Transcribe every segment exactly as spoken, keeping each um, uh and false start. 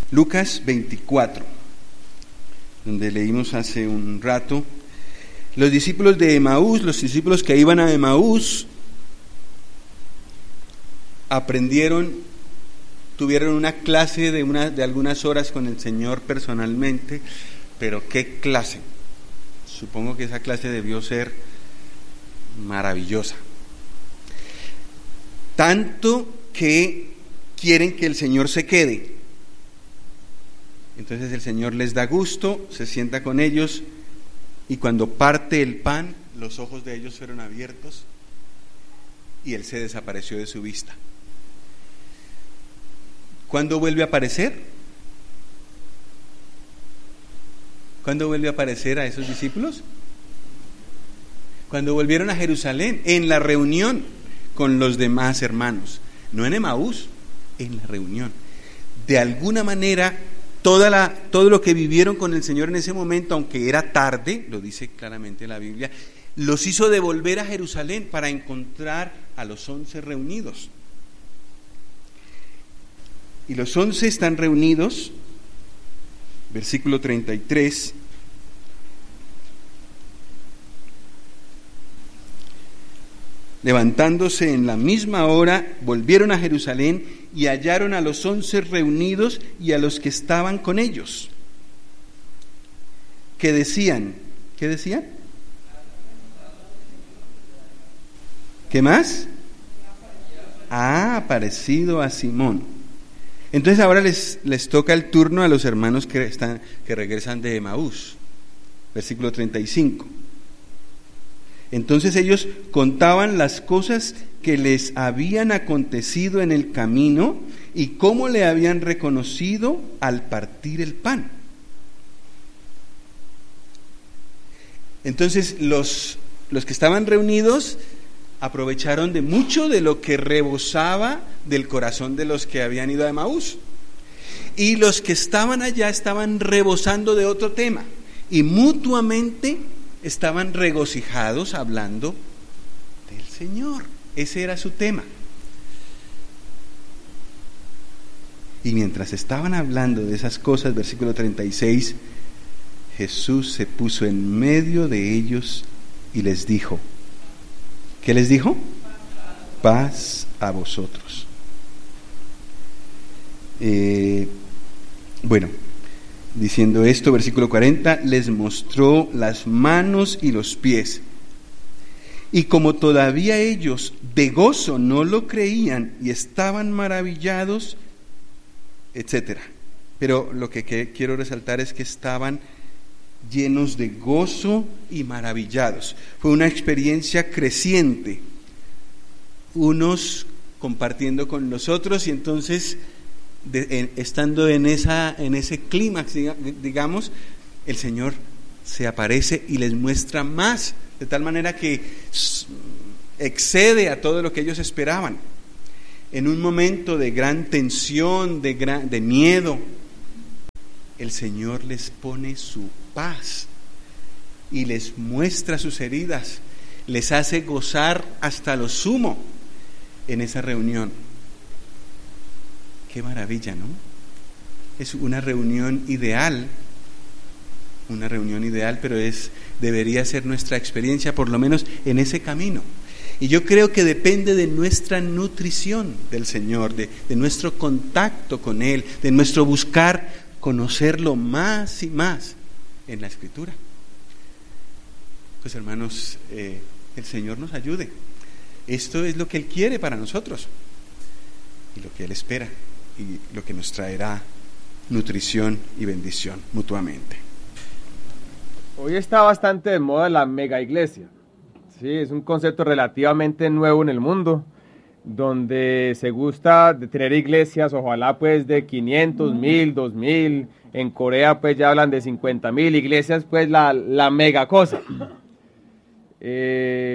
Lucas veinticuatro, donde leímos hace un rato. Los discípulos de Emaús, los discípulos que iban a Emaús, aprendieron, tuvieron una clase de, una, de algunas horas con el Señor personalmente, pero ¿qué clase? Supongo que esa clase debió ser maravillosa. Tanto que quieren que el Señor se quede. Entonces el Señor les da gusto, se sienta con ellos, y cuando parte el pan, los ojos de ellos fueron abiertos y Él se desapareció de su vista. ¿Cuándo vuelve a aparecer? ¿Cuándo vuelve a aparecer a esos discípulos? Cuando volvieron a Jerusalén, en la reunión con los demás hermanos, no en Emaús, en la reunión. De alguna manera, toda la, todo lo que vivieron con el Señor en ese momento, aunque era tarde, lo dice claramente la Biblia, los hizo devolver a Jerusalén para encontrar a los once reunidos. Y los once están reunidos, versículo treinta y tres. Levantándose en la misma hora, volvieron a Jerusalén y hallaron a los once reunidos y a los que estaban con ellos. ¿Qué decían? ¿Qué decían? ¿Qué más? Ha aparecido a Simón. Entonces ahora les, les toca el turno a los hermanos que, están, que regresan de Emaús. Versículo treinta y cinco. Entonces ellos contaban las cosas que les habían acontecido en el camino y cómo le habían reconocido al partir el pan. Entonces los, los que estaban reunidos aprovecharon de mucho de lo que rebosaba del corazón de los que habían ido a Emaús. Y los que estaban allá estaban rebosando de otro tema y mutuamente estaban regocijados hablando del Señor. Ese era su tema. Y mientras estaban hablando de esas cosas, versículo treinta y seis, Jesús se puso en medio de ellos y les dijo, ¿qué les dijo? Paz a vosotros. Eh, bueno, diciendo esto, versículo cuarenta, les mostró las manos y los pies. Y como todavía ellos de gozo no lo creían y estaban maravillados, etcétera. Pero lo que, que quiero resaltar es que estaban llenos de gozo y maravillados. Fue una experiencia creciente, unos compartiendo con los otros, y entonces de, en, estando en, esa, en ese clímax, digamos, el Señor se aparece y les muestra más, de tal manera que excede a todo lo que ellos esperaban. En un momento de gran tensión, de, gran, de miedo, el Señor les pone su paz y les muestra sus heridas, les hace gozar hasta lo sumo en esa reunión. Qué maravilla, ¿no? Es una reunión ideal, una reunión ideal, pero es, debería ser nuestra experiencia, por lo menos en ese camino. Y yo creo que depende de nuestra nutrición del Señor, de, de nuestro contacto con Él, de nuestro buscar conocerlo más y más en la Escritura. Pues hermanos, eh, el Señor nos ayude. Esto es lo que Él quiere para nosotros y lo que Él espera y lo que nos traerá nutrición y bendición mutuamente. Hoy está bastante de moda la mega iglesia. Sí, es un concepto relativamente nuevo en el mundo, donde se gusta de tener iglesias, ojalá pues de quinientos, mil, dos mil, en Corea pues ya hablan de cincuenta mil iglesias, pues la, la mega cosa. Eh,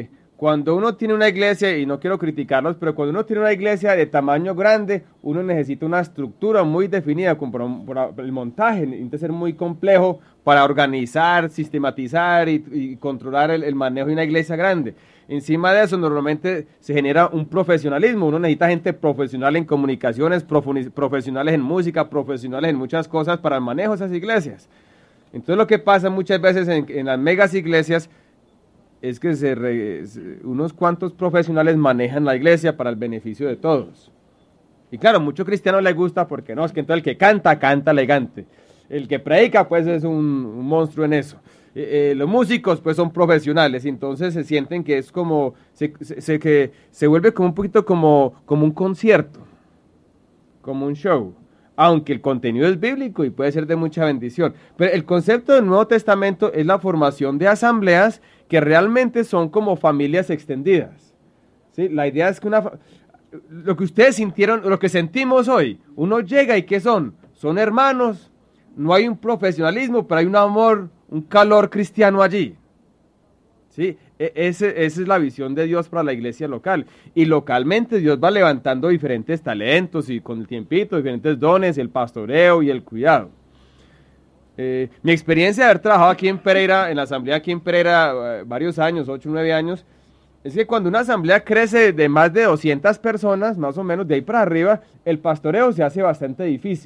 Cuando uno tiene una iglesia, y no quiero criticarlos, pero cuando uno tiene una iglesia de tamaño grande, uno necesita una estructura muy definida, como el montaje, necesita ser muy complejo para organizar, sistematizar y, y controlar el, el manejo de una iglesia grande. Encima de eso, normalmente se genera un profesionalismo, uno necesita gente profesional en comunicaciones, profesionales en música, profesionales en muchas cosas para el manejo de esas iglesias. Entonces lo que pasa muchas veces en, en las megas iglesias es que se re, unos cuantos profesionales manejan la iglesia para el beneficio de todos. Y claro, a muchos cristianos les gusta porque no, es que entonces el que canta, canta elegante. El que predica, pues es un, un monstruo en eso. Eh, eh, los músicos, pues son profesionales, y entonces se sienten que es como, se, se, se, que se vuelve como un poquito como, como un concierto, como un show. Aunque el contenido es bíblico y puede ser de mucha bendición. Pero el concepto del Nuevo Testamento es la formación de asambleas que realmente son como familias extendidas. ¿Sí? La idea es que una, lo que ustedes sintieron, lo que sentimos hoy, uno llega y ¿qué son? Son hermanos, no hay un profesionalismo, pero hay un amor, un calor cristiano allí. ¿Sí? Ese, esa es la visión de Dios para la iglesia local. Y localmente Dios va levantando diferentes talentos y con el tiempito, diferentes dones, el pastoreo y el cuidado. Eh, mi experiencia de haber trabajado aquí en Pereira, en la asamblea aquí en Pereira, eh, varios años, ocho o nueve años, es que cuando una asamblea crece de más de doscientas personas, más o menos de ahí para arriba, el pastoreo se hace bastante difícil.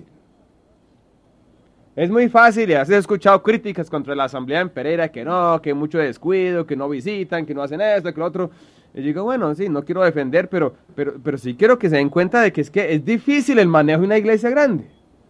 Es muy fácil, y has escuchado críticas contra la asamblea en Pereira, que no, que mucho descuido, que no visitan, que no hacen esto, que lo otro. Y digo, bueno, sí, no quiero defender, pero, pero, pero sí quiero que se den cuenta de que es que es difícil el manejo de una iglesia grande.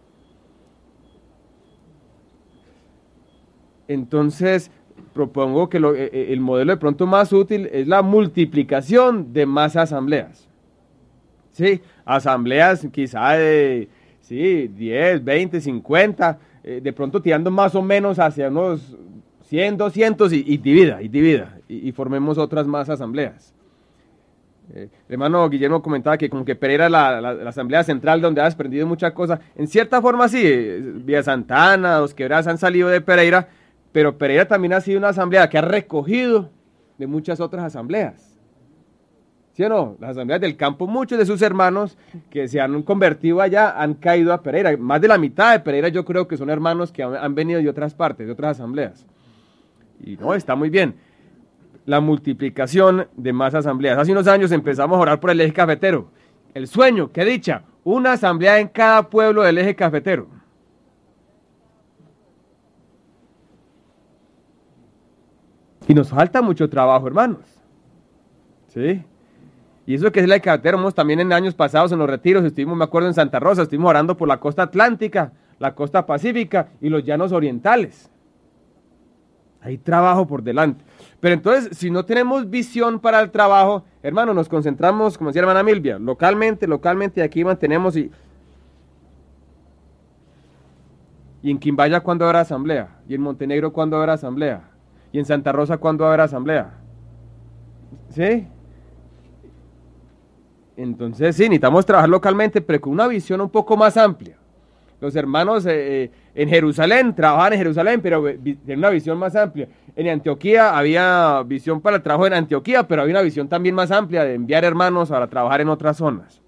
Entonces, propongo que lo, el modelo de pronto más útil es la multiplicación de más asambleas. Sí, asambleas quizá de sí, diez, veinte, cincuenta, eh, de pronto tirando más o menos hacia unos cien, doscientos y, y divida, y divida, y, y formemos otras más asambleas. Eh, el hermano Guillermo comentaba que como que Pereira es la, la, la asamblea central donde has aprendido muchas cosas. En cierta forma sí, Villa Santana, Dos Quebradas han salido de Pereira, pero Pereira también ha sido una asamblea que ha recogido de muchas otras asambleas. ¿Sí o no? Las asambleas del campo, muchos de sus hermanos que se han convertido allá han caído a Pereira. Más de la mitad de Pereira yo creo que son hermanos que han, han venido de otras partes, de otras asambleas. Y no, está muy bien. La multiplicación de más asambleas. Hace unos años empezamos a orar por el eje cafetero. El sueño, qué dicha, una asamblea en cada pueblo del eje cafetero. Y nos falta mucho trabajo, hermanos. ¿Sí? Y eso que es el eje cafetero, también en años pasados en los retiros, estuvimos, me acuerdo, en Santa Rosa, estuvimos orando por la costa atlántica, la costa pacífica y los llanos orientales. Hay trabajo por delante. Pero entonces, si no tenemos visión para el trabajo, hermano, nos concentramos, como decía la hermana Milvia, localmente, localmente, y aquí mantenemos. Y, y en Quimbaya, ¿cuándo habrá asamblea? Y en Montenegro, ¿cuándo habrá asamblea? Y en Santa Rosa, ¿cuándo habrá asamblea? ¿Sí? Entonces, sí, necesitamos trabajar localmente, pero con una visión un poco más amplia. Los hermanos eh, en Jerusalén trabajaban en Jerusalén, pero tienen una visión más amplia. En Antioquía había visión para el trabajo en Antioquía, pero había una visión también más amplia de enviar hermanos para trabajar en otras zonas.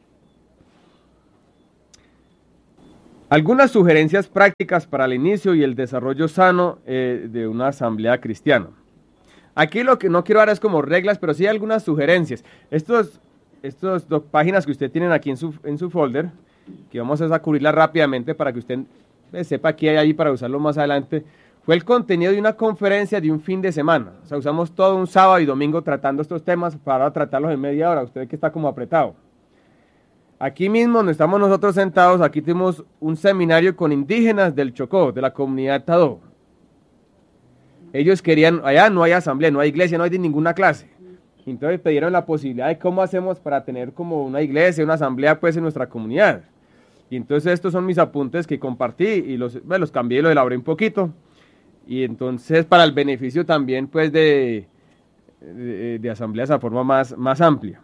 Algunas sugerencias prácticas para el inicio y el desarrollo sano eh, de una asamblea cristiana. Aquí lo que no quiero dar es como reglas, pero sí algunas sugerencias. Estos, estos dos páginas que usted tienen aquí en su, en su folder, que vamos a cubrirla rápidamente para que usted eh, sepa qué hay ahí para usarlo más adelante, fue el contenido de una conferencia de un fin de semana. O sea, usamos todo un sábado y domingo tratando estos temas para tratarlos en media hora. Usted ve que está como apretado. Aquí mismo, donde estamos nosotros sentados, aquí tenemos un seminario con indígenas del Chocó, de la comunidad Tadó. Ellos querían, allá no hay asamblea, no hay iglesia, no hay de ninguna clase. Entonces pidieron la posibilidad de cómo hacemos para tener como una iglesia, una asamblea pues en nuestra comunidad. Y entonces estos son mis apuntes que compartí y los, bueno, los cambié y los elaboré un poquito. Y entonces para el beneficio también pues de, de, de asambleas a forma más, más amplia.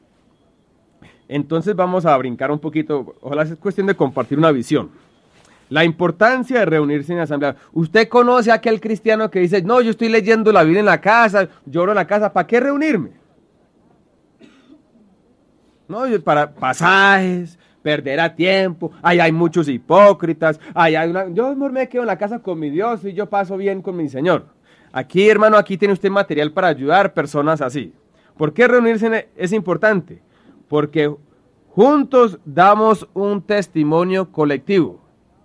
Entonces vamos a brincar un poquito, ojalá es cuestión de compartir una visión. La importancia de reunirse en asamblea. Usted conoce a aquel cristiano que dice, no, yo estoy leyendo la Biblia en la casa, lloro en la casa, ¿para qué reunirme? No, yo para pasajes, perderá tiempo, ahí hay muchos hipócritas, ahí hay una... yo mejor me quedo en la casa con mi Dios y yo paso bien con mi Señor. Aquí, hermano, aquí tiene usted material para ayudar personas así. ¿Por qué reunirse es importante? Porque juntos damos un testimonio colectivo.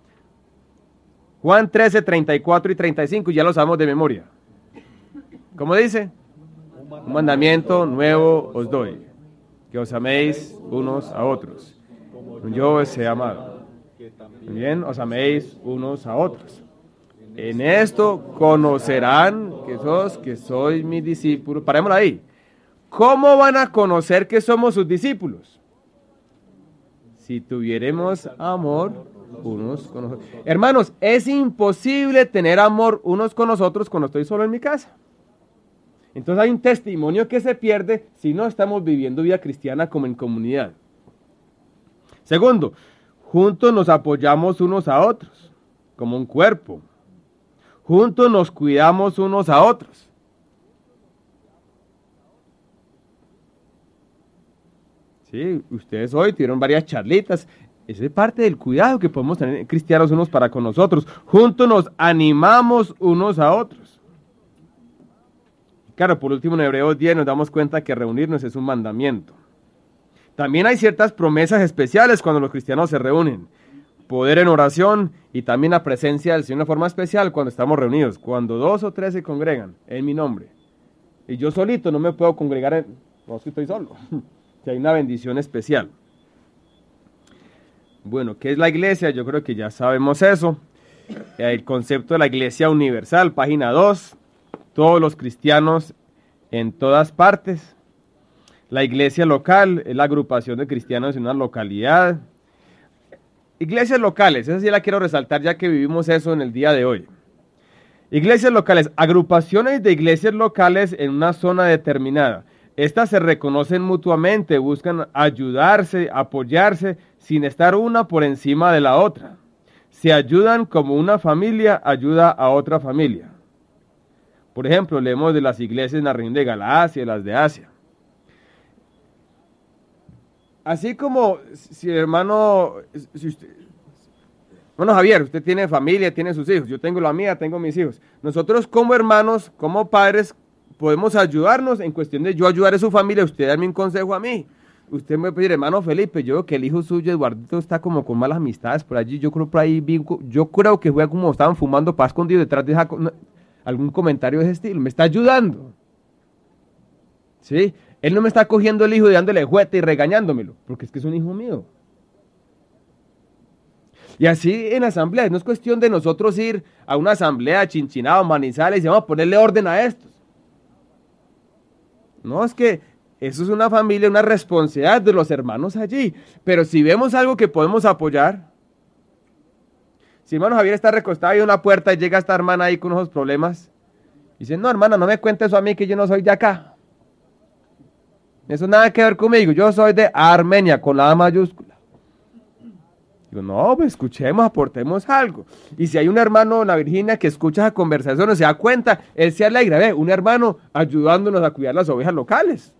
Juan trece, treinta y cuatro y treinta y cinco, ya lo sabemos de memoria. ¿Cómo dice? Un mandamiento nuevo os doy, que os améis unos a otros. Yo os he amado. Bien, os améis unos a otros. En esto conocerán que sos, que sois mis discípulos. Parémoslo ahí. ¿Cómo van a conocer que somos sus discípulos? Si tuviéramos amor unos con nosotros. Hermanos, es imposible tener amor unos con nosotros cuando estoy solo en mi casa. Entonces hay un testimonio que se pierde si no estamos viviendo vida cristiana como en comunidad. Segundo, juntos nos apoyamos unos a otros, como un cuerpo. Juntos nos cuidamos unos a otros. Sí, ustedes hoy tuvieron varias charlitas. Esa es parte del cuidado que podemos tener cristianos unos para con nosotros. Juntos nos animamos unos a otros. Claro, por último en Hebreos diez nos damos cuenta que reunirnos es un mandamiento. También hay ciertas promesas especiales cuando los cristianos se reúnen. Poder en oración y también la presencia del Señor de una forma especial cuando estamos reunidos. Cuando dos o tres se congregan en mi nombre. Y yo solito no me puedo congregar, en... no es que estoy solo. Que hay una bendición especial. Bueno, ¿qué es la iglesia? Yo creo que ya sabemos eso. El concepto de la iglesia universal, página dos. Todos los cristianos en todas partes. La iglesia local es la agrupación de cristianos en una localidad. Iglesias locales, esa sí la quiero resaltar ya que vivimos eso en el día de hoy. Iglesias locales, agrupaciones de iglesias locales en una zona determinada. Estas se reconocen mutuamente, buscan ayudarse, apoyarse, sin estar una por encima de la otra. Se ayudan como una familia ayuda a otra familia. Por ejemplo, leemos de las iglesias en la región de Galacia y las de Asia. Así como, si hermano, si usted, bueno Javier, usted tiene familia, tiene sus hijos, yo tengo la mía, tengo mis hijos. Nosotros como hermanos, como padres, podemos ayudarnos en cuestión de yo ayudar a su familia, usted darme un consejo a mí. Usted me puede decir, hermano Felipe, yo veo que el hijo suyo, Eduardito, está como con malas amistades por allí, yo creo por ahí, vi, yo creo que fue como estaban fumando para escondido detrás de esa, algún comentario de ese estilo, me está ayudando. ¿Sí? Él no me está cogiendo el hijo y dándole juguete y regañándomelo, porque es que es un hijo mío. Y así en asambleas, no es cuestión de nosotros ir a una asamblea, Chinchinado, Manizales, y vamos a ponerle orden a estos. No, es que eso es una familia, una responsabilidad de los hermanos allí. Pero si vemos algo que podemos apoyar, si hermano Javier está recostado ahí en una puerta y llega esta hermana ahí con unos problemas, y dice, no hermana, no me cuente eso a mí que yo no soy de acá. Eso nada que ver conmigo, yo soy de Armenia, con la A mayúscula. Digo, no, pues escuchemos, aportemos algo. Y si hay un hermano, la Virginia, que escucha esa conversación, se da cuenta, él se alegra, ve, un hermano ayudándonos a cuidar las ovejas locales.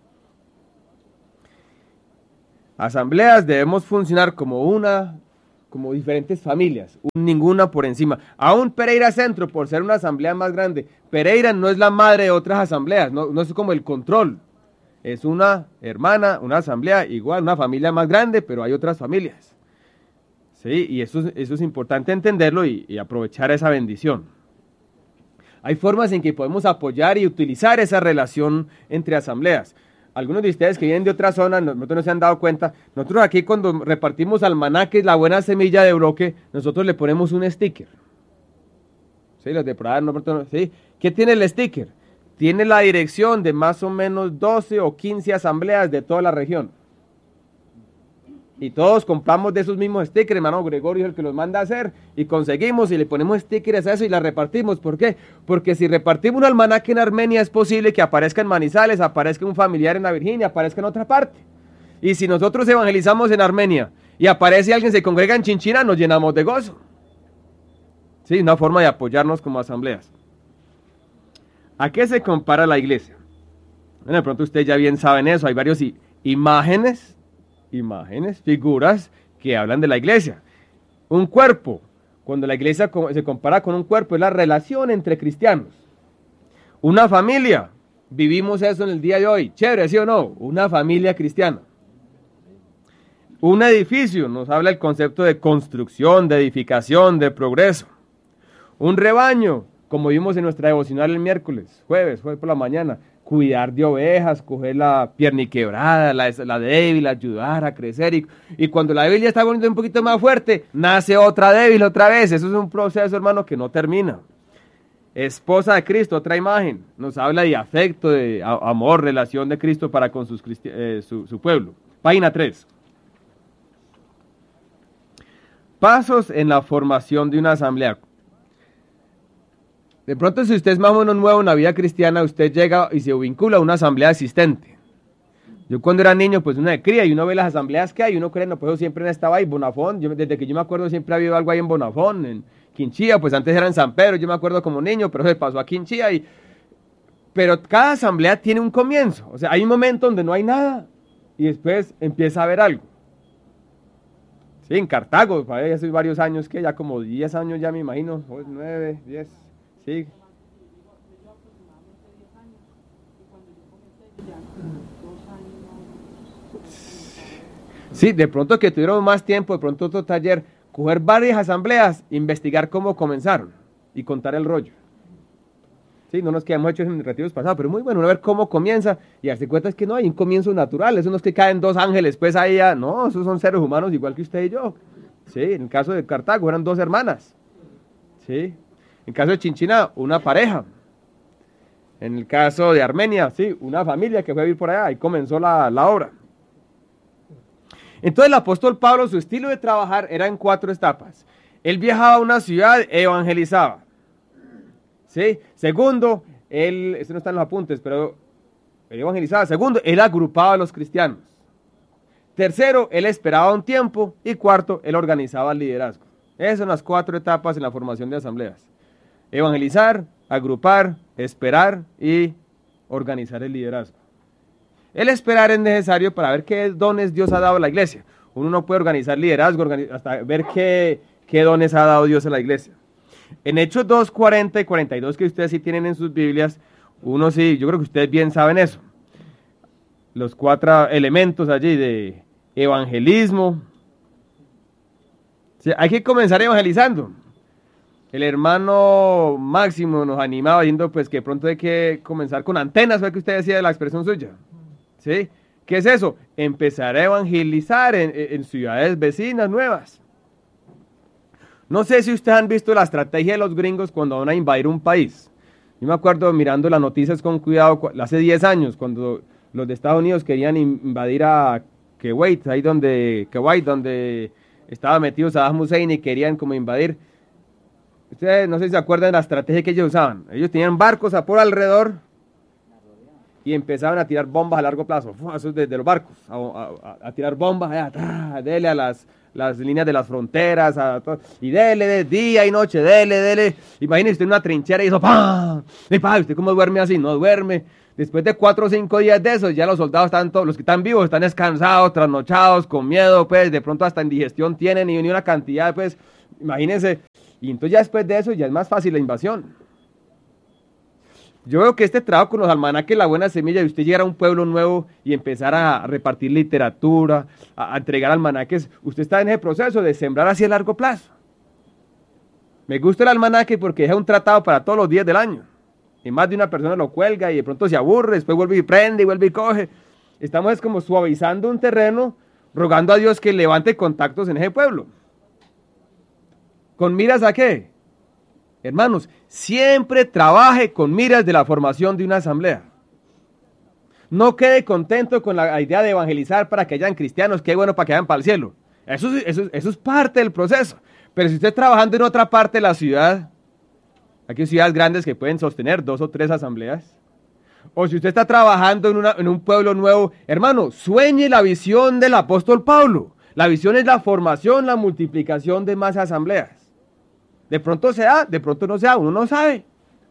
Asambleas debemos funcionar como una, como diferentes familias, un, ninguna por encima. Aún Pereira Centro, por ser una asamblea más grande, Pereira no es la madre de otras asambleas, no, no es como el control. Es una hermana, una asamblea, igual, una familia más grande, pero hay otras familias. Sí, y eso, eso es importante entenderlo y, y aprovechar esa bendición. Hay formas en que podemos apoyar y utilizar esa relación entre asambleas. Algunos de ustedes que vienen de otra zona, nosotros no se han dado cuenta, nosotros aquí cuando repartimos almanaques, la buena semilla de bloque, nosotros le ponemos un sticker. Sí, los de Prada, no, sí. ¿Qué tiene el sticker? Tiene la dirección de más o menos doce o quince asambleas de toda la región. Y todos compramos de esos mismos stickers, hermano Gregorio es el que los manda a hacer, y conseguimos y le ponemos stickers a eso y la repartimos. ¿Por qué? Porque si repartimos un almanaque en Armenia es posible que aparezca en Manizales, aparezca un familiar en la Virginia, aparezca en otra parte. Y si nosotros evangelizamos en Armenia y aparece alguien, se congrega en Chinchina, nos llenamos de gozo. Sí, una forma de apoyarnos como asambleas. ¿A qué se compara la iglesia? Bueno, de pronto ustedes ya bien saben eso, hay varias imágenes, imágenes, figuras que hablan de la iglesia. Un cuerpo, cuando la iglesia se compara con un cuerpo, es la relación entre cristianos. Una familia, vivimos eso en el día de hoy, chévere, ¿sí o no? Una familia cristiana. Un edificio, nos habla el concepto de construcción, de edificación, de progreso. Un rebaño, como vimos en nuestra devocional el miércoles, jueves, jueves por la mañana, cuidar de ovejas, coger la pierniquebrada, la, la débil, ayudar a crecer, y, y cuando la débil ya está poniendo un poquito más fuerte, nace otra débil otra vez. Eso es un proceso, hermano, que no termina. Esposa de Cristo, otra imagen, nos habla de afecto, de a, amor, relación de Cristo para con sus, eh, su, su pueblo. Página tres. Pasos en la formación de una asamblea. De pronto, si usted es más o menos nuevo en la vida cristiana, usted llega y se vincula a una asamblea existente. Yo cuando era niño, pues uno de cría y uno ve las asambleas que hay, y uno cree, no, pues yo siempre estaba ahí, Bonafón, yo, desde que yo me acuerdo siempre ha habido algo ahí en Bonafón, en Quinchía, pues antes era en San Pedro, yo me acuerdo como niño, pero se pasó a Quinchía, y... pero cada asamblea tiene un comienzo, o sea, hay un momento donde no hay nada, y después empieza a haber algo. Sí, en Cartago, ya hace varios años, que ya como diez años ya me imagino, nueve, diez, sí. Sí, de pronto que tuvieron más tiempo, de pronto otro taller, coger varias asambleas, investigar cómo comenzaron y contar el rollo. Sí, no nos quedamos hechos en retiros pasados, pero muy bueno, ver cómo comienza y darse cuenta es que no hay un comienzo natural, eso no es que caen dos ángeles, pues ahí ya, no, esos son seres humanos igual que usted y yo. Sí, en el caso de Cartago eran dos hermanas. Sí, en el caso de Chinchina, una pareja. En el caso de Armenia, sí, una familia que fue a vivir por allá y comenzó la, la obra. Entonces el apóstol Pablo, su estilo de trabajar era en cuatro etapas. Él viajaba a una ciudad, evangelizaba. ¿Sí? Segundo, él, eso no está en los apuntes, pero él evangelizaba. Segundo, él agrupaba a los cristianos. Tercero, él esperaba un tiempo. Y cuarto, él organizaba el liderazgo. Esas son las cuatro etapas en la formación de asambleas. Evangelizar, agrupar, esperar y organizar el liderazgo. El esperar es necesario para ver qué dones Dios ha dado a la iglesia. Uno no puede organizar liderazgo organiz- hasta ver qué, qué dones ha dado Dios a la iglesia. En Hechos dos, cuarenta y cuarenta y dos, que ustedes sí tienen en sus Biblias, uno sí, yo creo que ustedes bien saben eso. Los cuatro elementos allí de evangelismo. Sí, hay que comenzar evangelizando. El hermano Máximo nos animaba diciendo pues que pronto hay que comenzar con antenas, fue que usted decía de la expresión suya. ¿Sí? ¿Qué es eso? Empezar a evangelizar en, en ciudades vecinas nuevas. No sé si ustedes han visto la estrategia de los gringos cuando van a invadir un país. Yo me acuerdo mirando las noticias con cuidado, hace diez años, cuando los de Estados Unidos querían invadir a Kuwait, ahí donde, Kuwait, donde estaba metido Saddam Hussein y querían como invadir. Ustedes no sé si se acuerdan de la estrategia que ellos usaban. Ellos tenían barcos a por alrededor y empezaban a tirar bombas a largo plazo, eso desde los barcos, a, a, a tirar bombas, allá, dele a las, las líneas de las fronteras, a todo, y dele de día y noche, dele, dele. Imagínese usted en una trinchera y eso, ¡pam! Y ¡pam! ¿Usted cómo duerme así? No duerme. Después de cuatro o cinco días de eso, ya los soldados están todos, los que están vivos están descansados, trasnochados, con miedo, pues, de pronto hasta indigestión tienen y ni una cantidad, pues, imagínense. Y entonces ya después de eso ya es más fácil la invasión. Yo veo que este trabajo con los almanaques, la buena semilla, de usted llegar a un pueblo nuevo y empezar a repartir literatura, a, a entregar almanaques, usted está en ese proceso de sembrar hacia el largo plazo. Me gusta el almanaque porque deja un tratado para todos los días del año. Y más de una persona lo cuelga y de pronto se aburre, después vuelve y prende y vuelve y coge. Estamos es como suavizando un terreno, rogando a Dios que levante contactos en ese pueblo. ¿Con miras a qué? Hermanos, siempre trabaje con miras de la formación de una asamblea. No quede contento con la idea de evangelizar para que hayan cristianos, que es bueno para que vayan para el cielo. Eso, eso, eso es parte del proceso. Pero si usted está trabajando en otra parte de la ciudad, aquí hay ciudades grandes que pueden sostener dos o tres asambleas. O si usted está trabajando en, una, en un pueblo nuevo, hermano, sueñe la visión del apóstol Pablo. La visión es la formación, la multiplicación de más asambleas. De pronto se da, de pronto no se da, uno no sabe.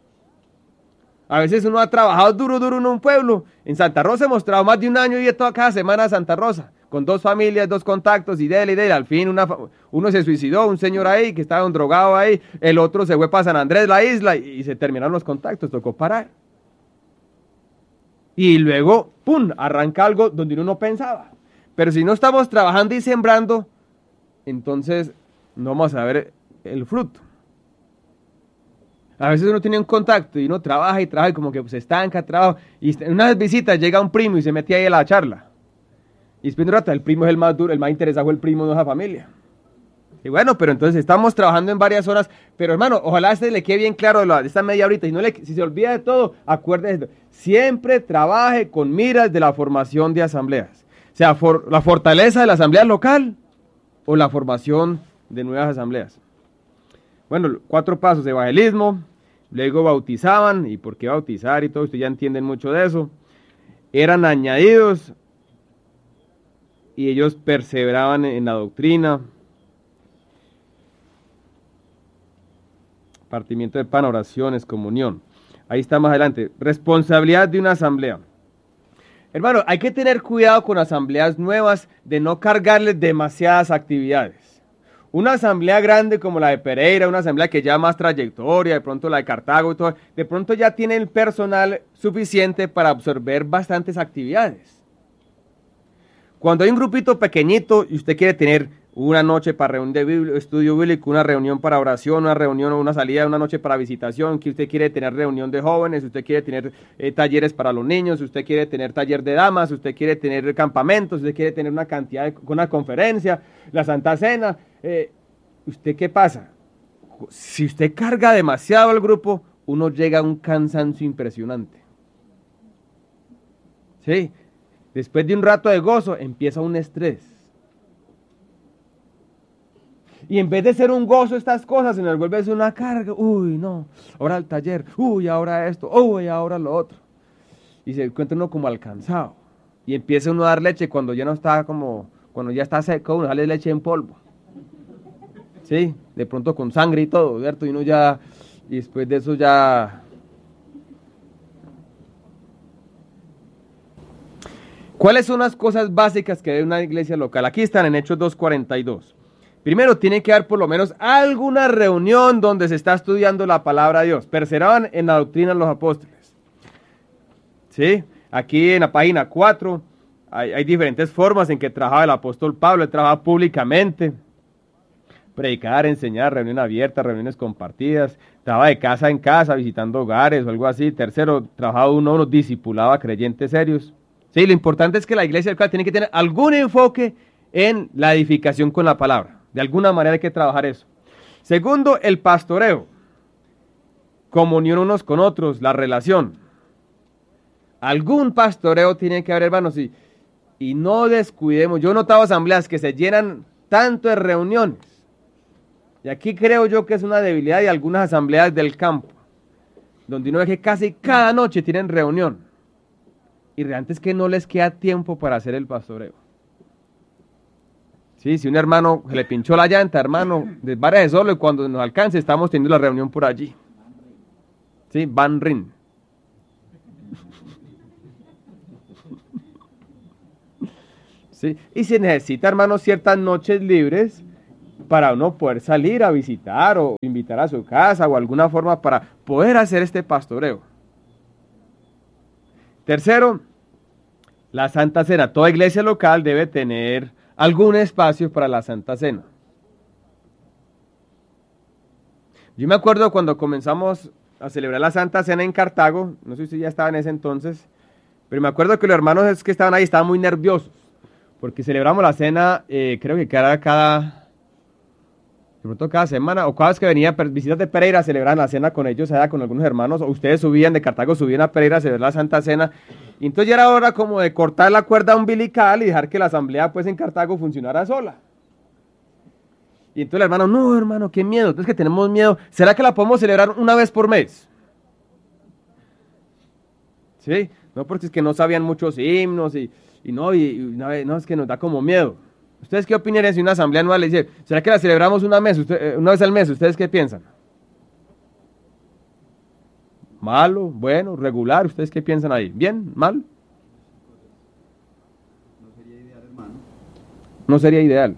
A veces uno ha trabajado duro, duro en un pueblo. En Santa Rosa hemos trabajado más de un año y he toda cada semana a Santa Rosa, con dos familias, dos contactos, y dele, y dele. Al fin una, uno se suicidó, un señor ahí que estaba un drogado ahí, el otro se fue para San Andrés, la isla, y, y se terminaron los contactos, tocó parar. Y luego, ¡pum!, arranca algo donde uno no pensaba. Pero si no estamos trabajando y sembrando, entonces no vamos a ver el fruto. A veces uno tiene un contacto y uno trabaja y trabaja y como que se estanca, trabaja. Y en unas visitas llega un primo y se mete ahí a la charla. Y después de un rato, el primo es el más duro, el más interesado, el primo de esa familia. Y bueno, pero entonces estamos trabajando en varias horas. Pero hermano, ojalá este le quede bien claro de, la, de esta media horita. Y no le, si se olvida de todo, acuérdese esto. Siempre trabaje con miras de la formación de asambleas. O sea, for, la fortaleza de la asamblea local o la formación de nuevas asambleas. Bueno, cuatro pasos: evangelismo, luego bautizaban, y por qué bautizar y todo, ustedes ya entienden mucho de eso. Eran añadidos y ellos perseveraban en la doctrina. Partimiento de pan, oraciones, comunión. Ahí está más adelante. Responsabilidad de una asamblea. Hermano, hay que tener cuidado con asambleas nuevas de no cargarles demasiadas actividades. Una asamblea grande como la de Pereira, una asamblea que ya más trayectoria, de pronto la de Cartago y todo, de pronto ya tiene el personal suficiente para absorber bastantes actividades. Cuando hay un grupito pequeñito y usted quiere tener una noche para reunión de biblia, estudio bíblico, una reunión para oración, una reunión o una salida, una noche para visitación, que usted quiere tener reunión de jóvenes, usted quiere tener eh, talleres para los niños, usted quiere tener taller de damas, usted quiere tener campamentos, usted quiere tener una cantidad de, una conferencia, la Santa Cena. Eh, ¿Usted qué pasa? Si usted carga demasiado al grupo, uno llega a un cansancio impresionante. ¿Sí? Después de un rato de gozo, empieza un estrés. Y en vez de ser un gozo estas cosas, se nos vuelve a ser una carga. Uy, no, ahora el taller, uy, ahora esto, uy, ahora lo otro. Y se encuentra uno como alcanzado. Y empieza uno a dar leche cuando ya no está como, cuando ya está seco, uno sale leche en polvo. Sí, de pronto con sangre y todo, ¿cierto? Y uno ya, y después de eso ya... ¿Cuáles son las cosas básicas que debe una iglesia local? Aquí están en Hechos dos cuarenta y dos. Primero, tiene que haber por lo menos alguna reunión donde se está estudiando la palabra de Dios. Perseveraban en la doctrina de los apóstoles. ¿Sí? Aquí en la página cuatro hay, hay diferentes formas en que trabajaba el apóstol Pablo. Él trabajaba públicamente. Predicar, enseñar, reunión abierta, reuniones compartidas. Trabajaba de casa en casa, visitando hogares o algo así. Tercero, trabajaba uno, uno discipulaba a creyentes serios. Sí, lo importante es que la iglesia local tiene que tener algún enfoque en la edificación con la palabra. De alguna manera hay que trabajar eso. Segundo, el pastoreo. Comunión unos con otros, la relación. Algún pastoreo tiene que haber, hermanos, y, y no descuidemos. Yo he notado asambleas que se llenan tanto de reuniones. Y aquí creo yo que es una debilidad de algunas asambleas del campo, donde uno ve que casi cada noche tienen reunión. Y realmente es que no les queda tiempo para hacer el pastoreo. Sí, si un hermano se le pinchó la llanta, hermano, desbárese solo y cuando nos alcance estamos teniendo la reunión por allí. Sí, Van Rin. Sí, y se necesita, hermano, ciertas noches libres para uno poder salir a visitar o invitar a su casa o alguna forma para poder hacer este pastoreo. Tercero, la Santa Cena. Toda iglesia local debe tener algún espacio para la Santa Cena. Yo me acuerdo cuando comenzamos a celebrar la Santa Cena en Cartago, no sé si ya estaba en ese entonces, pero me acuerdo que los hermanos que estaban ahí estaban muy nerviosos, porque celebramos la cena, eh, creo que cada, cada, de pronto cada semana, o cada vez que venía visitas de Pereira, celebraban la cena con ellos allá, con algunos hermanos, o ustedes subían de Cartago, subían a Pereira a celebrar la Santa Cena, y entonces ya era hora como de cortar la cuerda umbilical y dejar que la asamblea pues en Cartago funcionara sola. Y entonces el hermano, no hermano, qué miedo, entonces que tenemos miedo, ¿será que la podemos celebrar una vez por mes? Sí, no, porque es que no sabían muchos himnos y, y no, y, y una vez, no, es que nos da como miedo. ¿Ustedes qué opinarían si una asamblea anual le dice, ¿será que la celebramos una, mes, usted, una vez al mes? ¿Ustedes qué piensan? ¿Malo? ¿Bueno? ¿Regular? ¿Ustedes qué piensan ahí? ¿Bien? ¿Mal? No sería ideal, hermano. No sería ideal.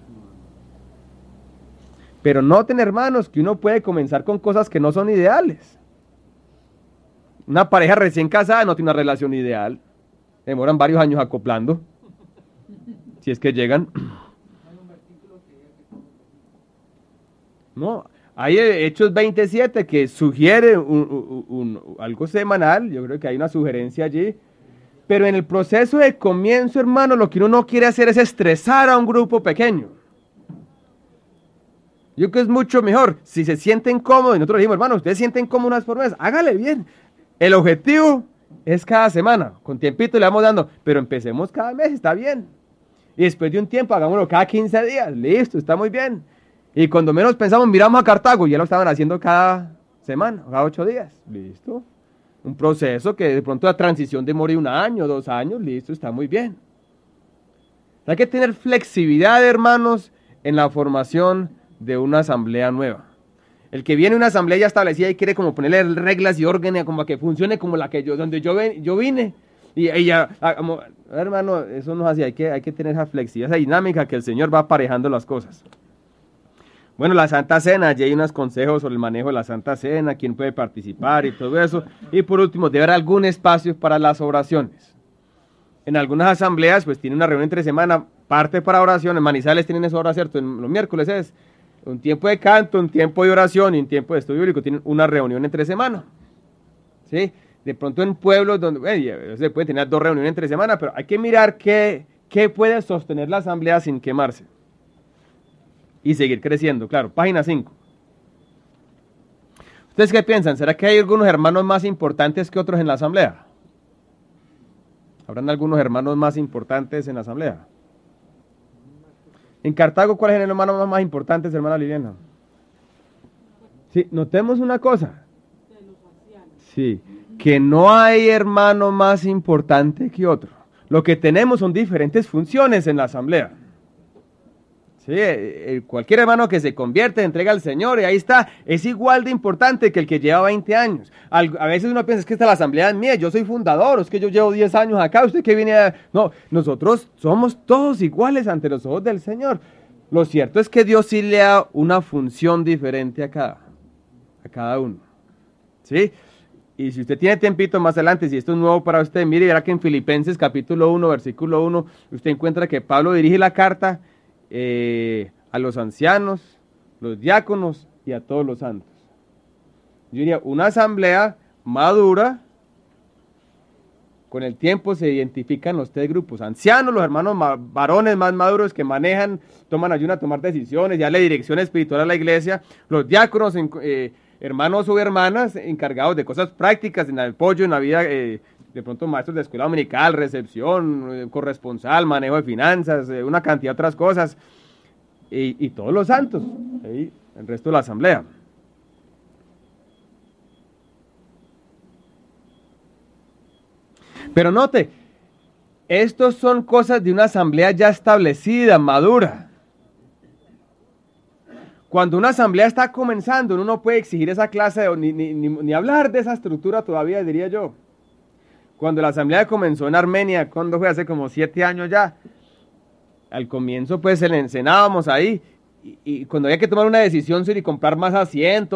Pero noten, hermanos, que uno puede comenzar con cosas que no son ideales. Una pareja recién casada no tiene una relación ideal. Demoran varios años acoplando. Si es que llegan. No, hay Hechos veintisiete que sugiere un, un, un, algo semanal. Yo creo que hay una sugerencia allí. Pero en el proceso de comienzo, hermano, lo que uno no quiere hacer es estresar a un grupo pequeño. Yo creo que es mucho mejor. Si se sienten cómodos, y nosotros dijimos, hermano, ustedes sienten cómodos por mes, hágale bien. El objetivo es cada semana. Con tiempito le vamos dando. Pero empecemos cada mes, está bien. Y después de un tiempo, hagámoslo cada quince días. Listo, está muy bien. Y cuando menos pensamos, miramos a Cartago, ya lo estaban haciendo cada semana, cada ocho días. Listo. Un proceso que de pronto la transición demore un año, dos años, listo, está muy bien. Hay que tener flexibilidad, hermanos, en la formación de una asamblea nueva. El que viene a una asamblea ya establecida y quiere como ponerle reglas y órdenes como que funcione como la que yo, donde yo, ven, yo vine. Y, y ya, como, hermano, eso no es así, hay que, hay que tener esa flexibilidad, esa dinámica que el Señor va aparejando las cosas. Bueno, la Santa Cena, ya hay unos consejos sobre el manejo de la Santa Cena, quién puede participar y todo eso. Y por último, debe haber algún espacio para las oraciones. En algunas asambleas, pues tiene una reunión entre semana, parte para oraciones. Manizales tienen eso ahora, ¿cierto? En los miércoles es un tiempo de canto, un tiempo de oración y un tiempo de estudio bíblico. Tienen una reunión entre semana. ¿Sí? De pronto en pueblos donde, bueno, se puede tener dos reuniones entre semana, pero hay que mirar qué, qué puede sostener la asamblea sin quemarse. Y seguir creciendo, claro. Página cinco. ¿Ustedes qué piensan? ¿Será que hay algunos hermanos más importantes que otros en la asamblea? ¿Habrán algunos hermanos más importantes en la asamblea? En Cartago, ¿cuáles son los hermanos más importantes, hermana Liliana? Sí, notemos una cosa. Sí, que no hay hermano más importante que otro. Lo que tenemos son diferentes funciones en la asamblea. Sí, cualquier hermano que se convierte, entrega al Señor y ahí está, es igual de importante que el que lleva veinte años. A veces uno piensa, es que esta la asamblea es mía, yo soy fundador, es que yo llevo diez años acá, usted que viene a... No, nosotros somos todos iguales ante los ojos del Señor. Lo cierto es que Dios sí le da una función diferente a cada, a cada uno. ¿Sí? Y si usted tiene tiempito más adelante, si esto es nuevo para usted, mire, verá que en Filipenses capítulo uno, versículo uno, usted encuentra que Pablo dirige la carta Eh, a los ancianos, los diáconos y a todos los santos. Yo diría, una asamblea madura, con el tiempo se identifican los tres grupos. Ancianos, los hermanos ma- varones más maduros que manejan, toman ayuda a tomar decisiones, ya la dirección espiritual a la iglesia. Los diáconos, eh, hermanos o hermanas encargados de cosas prácticas en el apoyo, en la vida, eh, de pronto maestros de escuela dominical, recepción, eh, corresponsal, manejo de finanzas, eh, una cantidad de otras cosas, y, y todos los santos, ¿sí? El resto de la asamblea. Pero note, estos son cosas de una asamblea ya establecida, madura. Cuando una asamblea está comenzando, uno no puede exigir esa clase, de, ni, ni, ni, ni hablar de esa estructura todavía, diría yo. Cuando la asamblea comenzó en Armenia, cuando fue hace como siete años ya, al comienzo pues se le enseñábamos ahí, y, y cuando había que tomar una decisión sobre comprar más asientos,